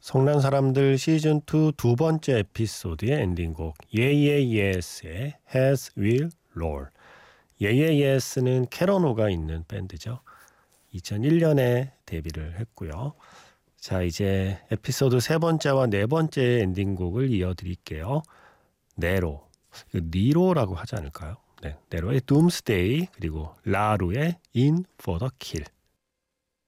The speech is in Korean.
성난 사람들 시즌2 두 번째 에피소드의 엔딩곡 예예예스의 Has Will Roll. 예예예스는 캐러노가 있는 밴드죠. 2001년에 데뷔를 했고요. 자, 이제 에피소드 세 번째와 네 번째 엔딩곡을 이어드릴게요. 네로, 니로라고 하지 않을까요? 네, 네로의 Doomsday 그리고 라루의 In for the Kill.